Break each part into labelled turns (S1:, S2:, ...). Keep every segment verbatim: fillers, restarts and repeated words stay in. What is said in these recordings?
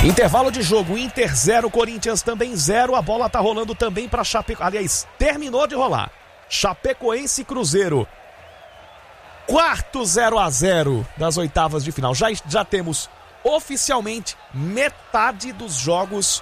S1: Intervalo de jogo, Inter zero, Corinthians também zero. A bola tá rolando também para Chapecoense. Aliás, terminou de rolar. Chapecoense e Cruzeiro. Quarto zero a zero das oitavas de final. Já, já temos oficialmente metade dos jogos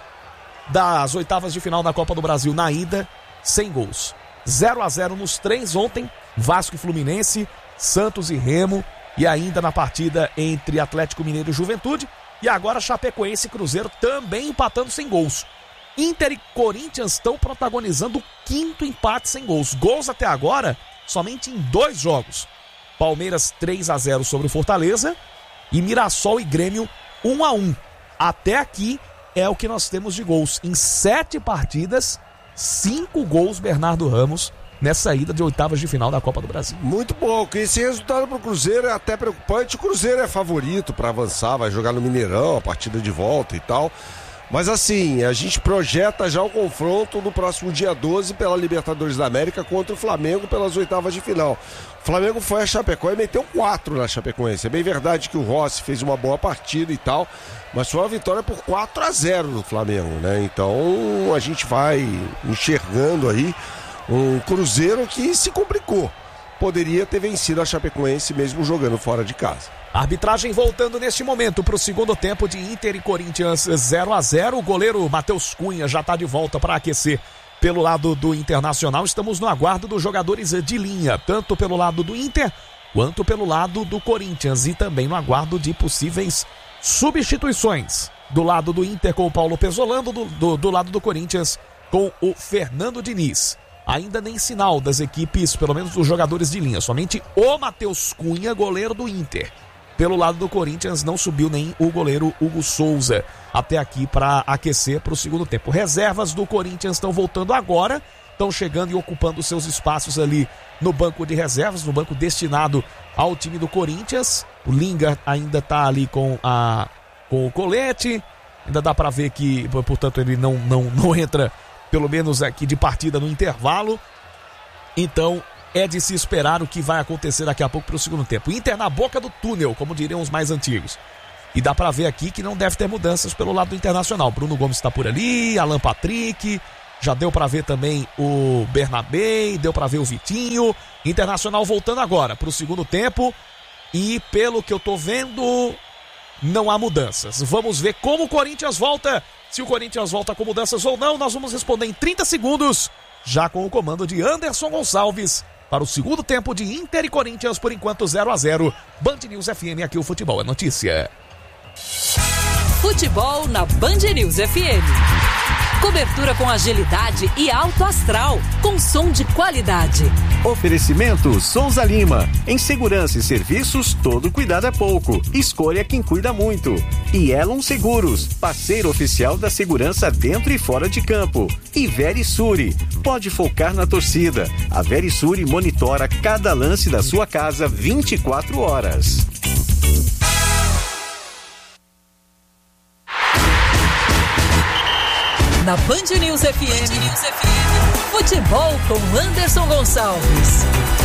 S1: das oitavas de final da Copa do Brasil na ida, sem gols. zero a zero nos três ontem, Vasco e Fluminense, Santos e Remo, e ainda na partida entre Atlético Mineiro e Juventude. E agora Chapecoense e Cruzeiro também empatando sem gols. Inter e Corinthians estão protagonizando o quinto empate sem gols. Gols até agora somente em dois jogos. Palmeiras três a zero sobre o Fortaleza e Mirassol e Grêmio um a um. Até aqui é o que nós temos de gols. Em sete partidas, cinco gols Bernardo Ramos nessa ida de oitavas de final da Copa do Brasil.
S2: Muito bom, que esse resultado pro Cruzeiro é até preocupante. O Cruzeiro é favorito para avançar, vai jogar no Mineirão, a partida de volta e tal. Mas assim, a gente projeta já o confronto no próximo dia doze pela Libertadores da América contra o Flamengo pelas oitavas de final. O Flamengo foi a Chapecó e meteu quatro na Chapecoense. É bem verdade que o Rossi fez uma boa partida e tal, mas foi uma vitória por quatro a zero no Flamengo, né? Então a gente vai enxergando aí um Cruzeiro que se complicou. Poderia ter vencido a Chapecoense mesmo jogando fora de casa.
S1: Arbitragem voltando neste momento para o segundo tempo de Inter e Corinthians zero a zero. O goleiro Matheus Cunha já está de volta para aquecer pelo lado do Internacional. Estamos no aguardo dos jogadores de linha, tanto pelo lado do Inter quanto pelo lado do Corinthians, e também no aguardo de possíveis substituições. Do lado do Inter com o Paulo Pesolano, do, do, do lado do Corinthians com o Fernando Diniz. Ainda nem sinal das equipes, pelo menos dos jogadores de linha. Somente o Matheus Cunha, goleiro do Inter. Pelo lado do Corinthians não subiu nem o goleiro Hugo Souza até aqui para aquecer para o segundo tempo. Reservas do Corinthians estão voltando agora, estão chegando e ocupando seus espaços ali no banco de reservas, no banco destinado ao time do Corinthians. O Linga ainda está ali com, a, com o colete, ainda dá para ver que, portanto, ele não, não, não entra, pelo menos aqui de partida no intervalo. Então é de se esperar o que vai acontecer daqui a pouco para o segundo tempo. Inter na boca do túnel, como diriam os mais antigos. E dá para ver aqui que não deve ter mudanças pelo lado do Internacional. Bruno Gomes está por ali, Alan Patrick, já deu para ver também o Bernabé, deu para ver o Vitinho. Internacional voltando agora para o segundo tempo. E pelo que eu tô vendo, não há mudanças. Vamos ver como o Corinthians volta. Se o Corinthians volta com mudanças ou não, nós vamos responder em trinta segundos, já com o comando de Anderson Gonçalves, para o segundo tempo de Inter e Corinthians, por enquanto zero a zero. Band News F M, aqui o futebol é notícia.
S3: Futebol na Band News F M. Cobertura com agilidade e alto astral, com som de qualidade.
S4: Oferecimento Souza Lima. Em segurança e serviços, todo cuidado é pouco. Escolha quem cuida muito. E Elon Seguros, parceiro oficial da segurança dentro e fora de campo. E Verisure, pode focar na torcida. A Verisure monitora cada lance da sua casa vinte e quatro horas.
S3: Na Band News F M, Band News F M, futebol com Anderson Gonçalves.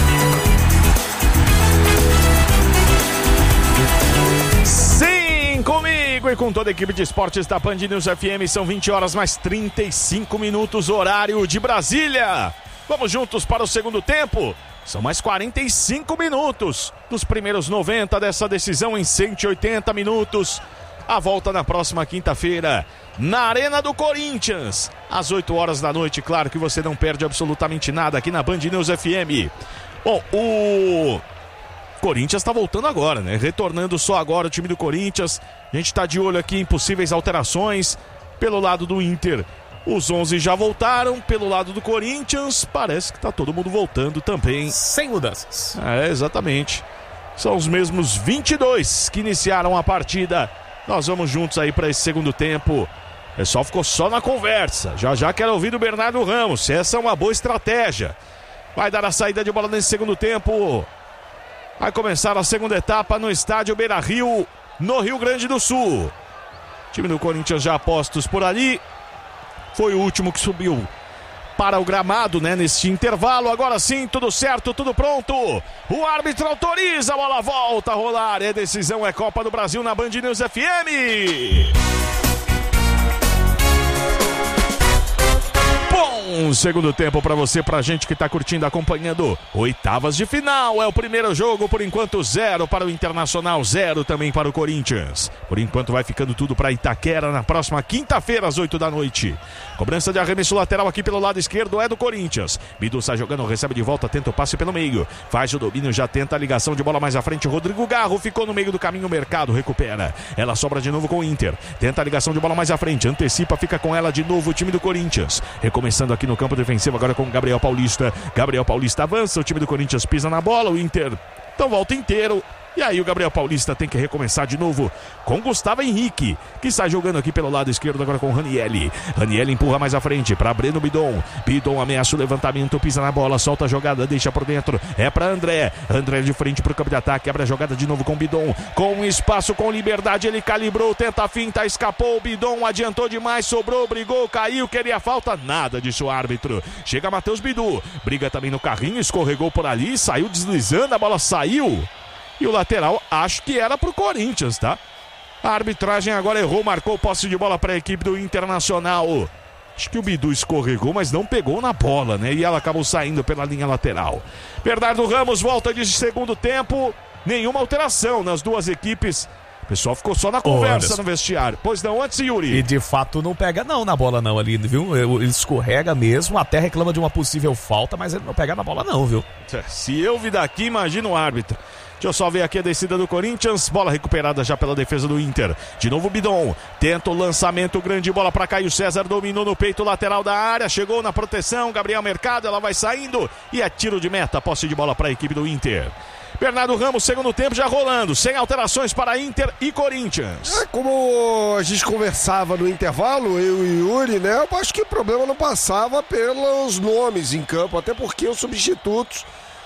S5: Sim, comigo e com toda a equipe de esportes da Band News F M, são vinte horas mais trinta e cinco minutos, horário de Brasília. Vamos juntos para o segundo tempo. São mais quarenta e cinco minutos dos primeiros noventa dessa decisão em cento e oitenta minutos. A volta na próxima quinta-feira, na Arena do Corinthians, às oito horas da noite. Claro que você não perde absolutamente nada aqui na Band News F M. Bom, o Corinthians está voltando agora, né? Retornando só agora o time do Corinthians. A gente está de olho aqui em possíveis alterações. Pelo lado do Inter, os onze já voltaram. Pelo lado do Corinthians, parece que está todo mundo voltando também.
S1: Sem mudanças.
S5: É, exatamente. São os mesmos vinte e dois que iniciaram a partida. Nós vamos juntos aí para esse segundo tempo. O pessoal ficou só na conversa. Já já quero ouvir do Bernardo Ramos se essa é uma boa estratégia. Vai dar a saída de bola nesse segundo tempo. Vai começar a segunda etapa no estádio Beira-Rio, no Rio Grande do Sul. O time do Corinthians já postos por ali. Foi o último que subiu para o gramado, né, neste intervalo. Agora sim, tudo certo, tudo pronto. O árbitro autoriza, a bola volta a rolar. É decisão, é Copa do Brasil na Band News F M. Bom segundo tempo pra você, pra gente que tá curtindo, acompanhando oitavas de final. É o primeiro jogo, por enquanto zero para o Internacional, zero também para o Corinthians. Por enquanto vai ficando tudo pra Itaquera na próxima quinta-feira às oito da noite. Cobrança de arremesso lateral aqui pelo lado esquerdo é do Corinthians. Bidu sai jogando, recebe de volta, tenta o passe pelo meio. Faz o domínio, já tenta a ligação de bola mais à frente. Rodrigo Garro ficou no meio do caminho, o Mercado recupera. Ela sobra de novo com o Inter. Tenta a ligação de bola mais à frente, antecipa, fica com ela de novo o time do Corinthians. Recomeçando aqui no campo defensivo agora com o Gabriel Paulista. Gabriel Paulista avança, o time do Corinthians pisa na bola, o Inter então volta inteiro. E aí o Gabriel Paulista tem que recomeçar de novo com Gustavo Henrique, que sai jogando aqui pelo lado esquerdo agora com o Ranielli. Ranielli empurra mais à frente para Breno Bidon. Bidon ameaça o levantamento, pisa na bola, solta a jogada, deixa por dentro. É para André. André de frente para o campo de ataque, abre a jogada de novo com Bidon. Com espaço, com liberdade, ele calibrou, tenta a finta, escapou. O Bidon adiantou demais, sobrou, brigou, caiu, queria falta, nada disso o árbitro. Chega Matheus Bidu, briga também no carrinho, escorregou por ali, saiu deslizando, a bola saiu. E o lateral, acho que era pro Corinthians, tá? A arbitragem agora errou, marcou posse de bola para a equipe do Internacional. Acho que o Bidu escorregou, mas não pegou na bola, né? E ela acabou saindo pela linha lateral. Bernardo Ramos volta de segundo tempo. Nenhuma alteração nas duas equipes. O pessoal ficou só na conversa no vestiário. Pois não, antes, Yuri.
S1: E de fato não pega não na bola não ali, viu? Ele escorrega mesmo, até reclama de uma possível falta, mas ele não pega na bola não, viu?
S5: Se eu vi daqui, imagina o árbitro. Deixa eu só ver aqui a descida do Corinthians. Bola recuperada já pela defesa do Inter. De novo o Bidon. Tenta o lançamento, grande bola para Caio César. Dominou no peito lateral da área. Chegou na proteção. Gabriel Mercado, ela vai saindo. E é tiro de meta. Posse de bola para a equipe do Inter. Bernardo Ramos, segundo tempo já rolando. Sem alterações para Inter e Corinthians.
S2: É, como a gente conversava no intervalo, eu e Yuri, né? Eu acho que o problema não passava pelos nomes em campo. Até porque os substitutos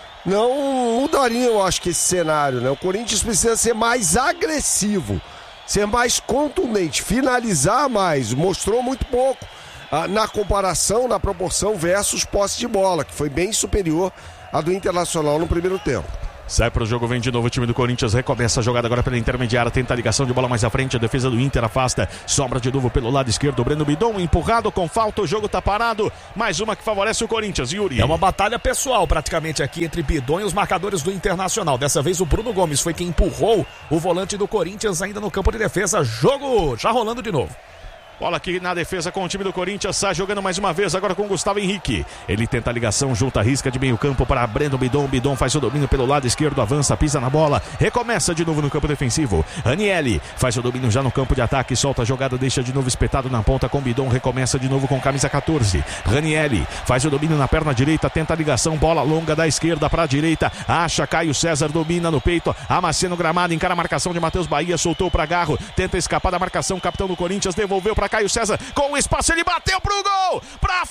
S2: não mudariam, eu acho, que esse cenário, né? O Corinthians precisa ser mais agressivo, ser mais contundente, finalizar mais. Mostrou muito pouco ah, na comparação, na proporção versus posse de bola, que foi bem superior à do Internacional no primeiro tempo.
S5: Sai pro jogo, vem de novo o time do Corinthians, recomeça a jogada agora pela intermediária, tenta a ligação de bola mais à frente, a defesa do Inter afasta, sobra de novo pelo lado esquerdo, Breno Bidon empurrado com falta, o jogo tá parado, mais uma que favorece o Corinthians, Yuri.
S1: É uma batalha pessoal praticamente aqui entre Bidon e os marcadores do Internacional, dessa vez o Bruno Gomes foi quem empurrou o volante do Corinthians ainda no campo de defesa, jogo já rolando de novo.
S5: Bola aqui na defesa com o time do Corinthians, sai jogando mais uma vez agora com o Gustavo Henrique. Ele tenta a ligação, junta a risca de meio campo para Breno Bidon. Bidon faz o domínio pelo lado esquerdo, avança, pisa na bola, recomeça de novo no campo defensivo. Ranielli faz o domínio já no campo de ataque, solta a jogada, deixa de novo espetado na ponta com Bidon, recomeça de novo com camisa catorze. Ranielli faz o domínio na perna direita, tenta a ligação, bola longa da esquerda para a direita, acha Caio César, domina no peito, amacia no gramado, encara a marcação de Matheus Bahia, soltou para Garro, tenta escapar da marcação, capitão do Corinthians, devolveu para Caio César, com o espaço ele bateu pro gol, pra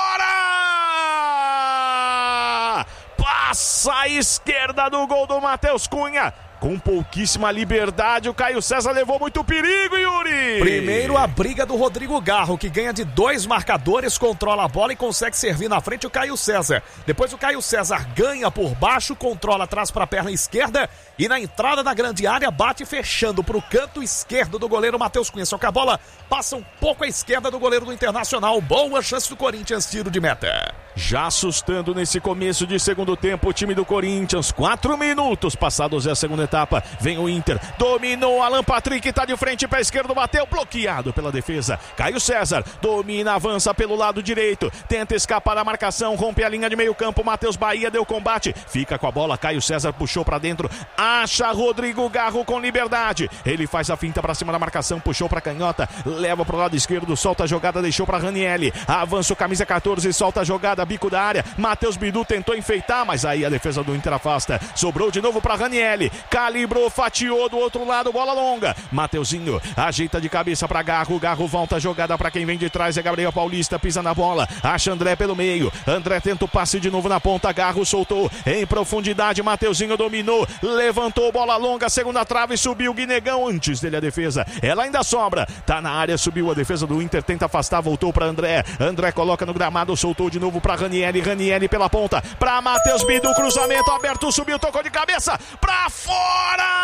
S5: fora, passa a esquerda do gol do Matheus Cunha, com pouquíssima liberdade, o Caio César levou muito perigo, Yuri.
S1: Primeiro a briga do Rodrigo Garro, que ganha de dois marcadores, controla a bola e consegue servir na frente o Caio César. Depois o Caio César ganha por baixo, controla atrás para a perna esquerda e na entrada da grande área bate fechando para o canto esquerdo do goleiro Matheus Cunha. Só que a bola passa um pouco à esquerda do goleiro do Internacional. Boa chance do Corinthians, tiro de meta.
S5: Já assustando nesse começo de segundo tempo o time do Corinthians. Quatro minutos passados a segunda etapa. Vem o Inter, dominou Alan Patrick, tá de frente para a esquerda, bateu, bloqueado pela defesa. Caio César, domina, avança pelo lado direito, tenta escapar da marcação, rompe a linha de meio campo, Matheus Bahia deu combate, fica com a bola, Caio César puxou para dentro, acha Rodrigo Garro com liberdade, ele faz a finta para cima da marcação, puxou para canhota, leva pro lado esquerdo, solta a jogada, deixou para Ranielli, avança o camisa catorze, solta a jogada, bico da área, Matheus Bidu tentou enfeitar, mas aí a defesa do Inter afasta, sobrou de novo para Ranielli, calibrou, fatiou do outro lado, bola longa, Mateuzinho ajeita de cabeça para Garro, Garro volta a jogada para quem vem de trás, é Gabriel Paulista, pisa na bola, acha André pelo meio, André tenta o passe de novo na ponta, Garro soltou em profundidade, Mateuzinho dominou, levantou, bola longa, segunda trave, subiu Guinegão, antes dele a defesa, ela ainda sobra, tá na área, subiu a defesa do Inter, tenta afastar, voltou para André, André coloca no gramado, soltou de novo para Ranielli, Ranielli pela ponta, para Matheus Bidu, cruzamento aberto, subiu, tocou de cabeça, para fora!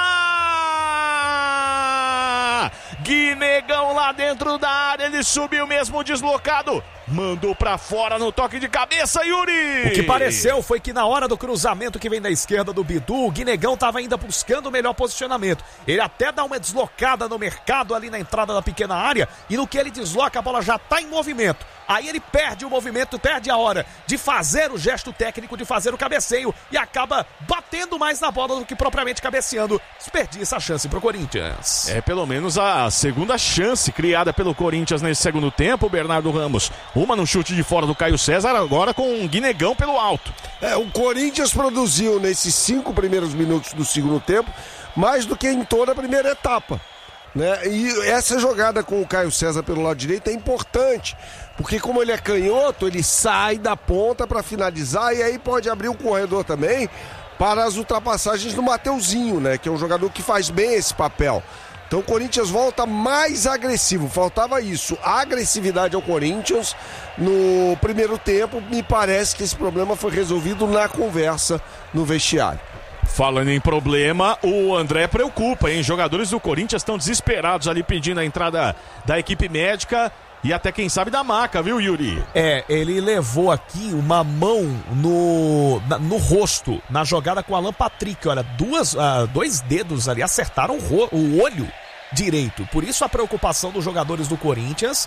S5: Guinegão lá dentro da área, ele subiu mesmo deslocado, mandou pra fora no toque de cabeça, Yuri!
S1: O que pareceu foi que na hora do cruzamento que vem da esquerda do Bidu, o Guinegão estava ainda buscando o melhor posicionamento. Ele até dá uma deslocada no mercado ali na entrada da pequena área, e no que ele desloca, a bola já está em movimento. Aí ele perde o movimento, perde a hora de fazer o gesto técnico, de fazer o cabeceio, e acaba batendo mais na bola do que propriamente cabeceando. Desperdiça a chance pro Corinthians.
S5: É pelo menos a segunda chance criada pelo Corinthians nesse segundo tempo, Bernardo Ramos. Uma no chute de fora do Caio César, agora com um Guinegão pelo alto.
S2: É, o Corinthians produziu nesses cinco primeiros minutos do segundo tempo mais do que em toda a primeira etapa, né? E essa jogada com o Caio César pelo lado direito é importante, porque como ele é canhoto, ele sai da ponta para finalizar e aí pode abrir um corredor também para as ultrapassagens do Mateuzinho, né? Que é um jogador que faz bem esse papel. Então o Corinthians volta mais agressivo, faltava isso, a agressividade ao Corinthians no primeiro tempo. Me parece que esse problema foi resolvido na conversa no vestiário.
S5: Falando em problema, o André preocupa, hein? Jogadores do Corinthians estão desesperados ali pedindo a entrada da equipe médica e até quem sabe da maca, viu, Yuri?
S1: É, ele levou aqui uma mão no, na, no rosto, na jogada com o Alan Patrick. Olha, duas, uh, dois dedos ali acertaram o, ro- o olho direito. Por isso a preocupação dos jogadores do Corinthians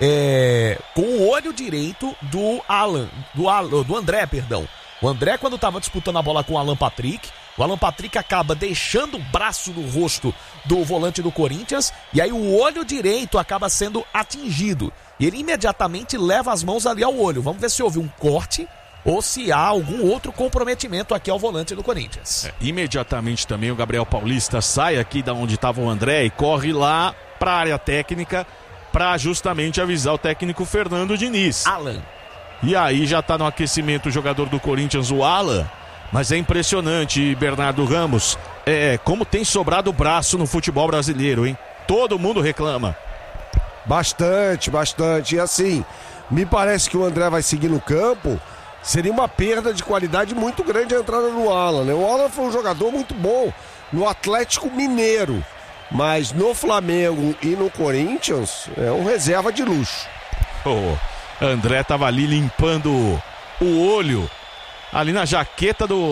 S1: é, com o olho direito do Alan, do, Alan, do André, perdão. O André, quando estava disputando a bola com o Alan Patrick, o Alan Patrick acaba deixando o braço no rosto do volante do Corinthians e aí o olho direito acaba sendo atingido. E ele imediatamente leva as mãos ali ao olho. Vamos ver se houve um corte ou se há algum outro comprometimento aqui ao volante do Corinthians.
S5: É, imediatamente também o Gabriel Paulista sai aqui da onde estava o André e corre lá para a área técnica para justamente avisar o técnico Fernando Diniz.
S1: Alan.
S5: E aí já tá no aquecimento o jogador do Corinthians, o Alan. Mas é impressionante, Bernardo Ramos, é, como tem sobrado braço no futebol brasileiro, hein? Todo mundo reclama.
S2: Bastante, bastante. E assim, me parece que o André vai seguir no campo. Seria uma perda de qualidade muito grande a entrada do Alan, né? O Alan foi um jogador muito bom no Atlético Mineiro, mas no Flamengo e no Corinthians é um reserva de luxo.
S5: Oh, André tava ali limpando o olho, ali na jaqueta do